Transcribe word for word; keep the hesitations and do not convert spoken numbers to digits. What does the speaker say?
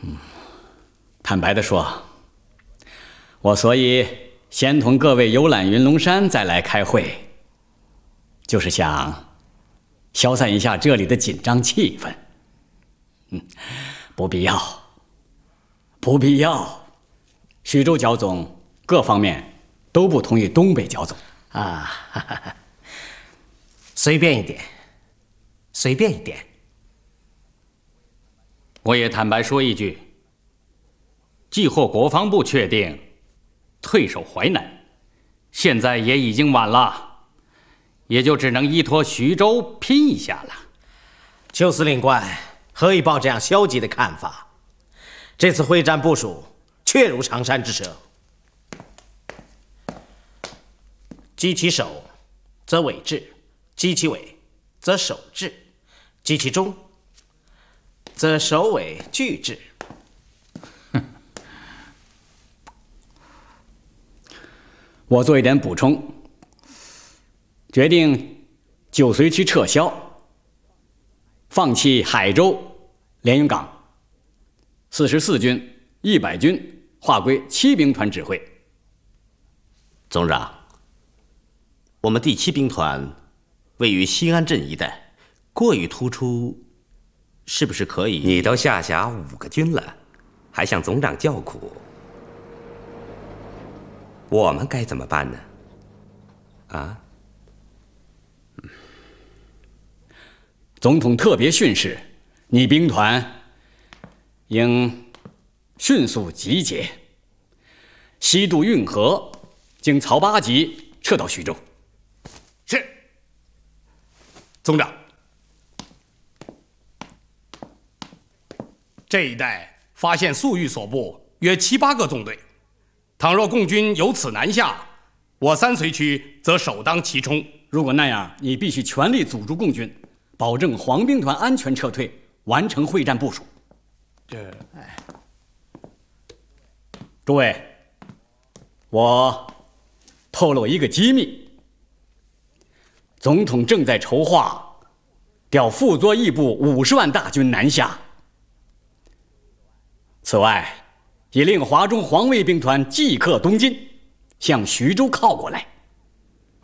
嗯，坦白的说，我所以先同各位游览云龙山再来开会，就是想消散一下这里的紧张气氛。嗯，不必要，不必要。徐州焦总各方面都不同意东北焦总啊，哈哈哈，随便一点，随便一点。 我也坦白说一句，既获国防部确定退守淮南，现在也已经晚了，也就只能依托徐州拼一下了。 邱司令官何以抱这样消极的看法？这次会战部署确如长山之蛇，击其首，则尾至；击其尾，则首至；击其中，则首尾俱至。 我做一点补充，决定九绥区撤销，放弃海州连云港，四十四军、一百军划归七兵团指挥。 总长，我们第七兵团位于西安镇一带，过于突出，是不是可以？ 你都下辖五个军了，还向总长叫苦，我们该怎么办呢？啊？ 总统特别训示，你兵团应迅速集结，西渡运河，经曹八集撤到徐州。 是，总长。这一带发现粟裕所部约七八个纵队，倘若共军由此南下，我三绥区则首当其冲。 如果那样，你必须全力阻住共军，保证黄兵团安全撤退，完成会战部署。 这， 哎，诸位，我透露一个机密，总统正在筹划调傅作义部五十万大军南下。此外，已令华中黄卫兵团即刻东进，向徐州靠过来。